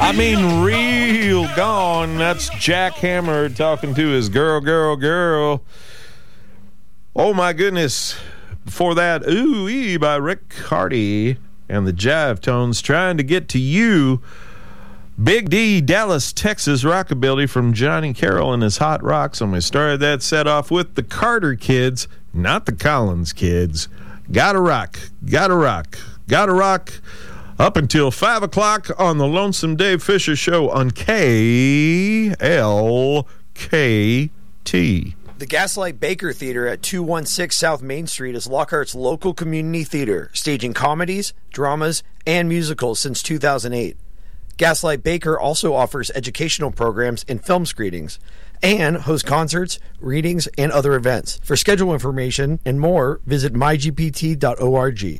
I mean, real gone. That's Jack Hammer talking to his girl. Oh, my goodness. Before that, Ooh-Ee by Rick Hardy and the Jive Tones trying to get to you. Big D, Dallas, Texas, rockabilly from Johnny Carroll and his Hot Rocks. And we started that set off with the Carter Kids, not the Collins Kids. Gotta rock, gotta rock, gotta rock. Up until 5 o'clock on the Lonesome Dave Fisher Show on KLKT. The Gaslight Baker Theater at 216 South Main Street is Lockhart's local community theater, staging comedies, dramas, and musicals since 2008. Gaslight Baker also offers educational programs and film screenings, and hosts concerts, readings, and other events. For schedule information and more, visit mygpt.org.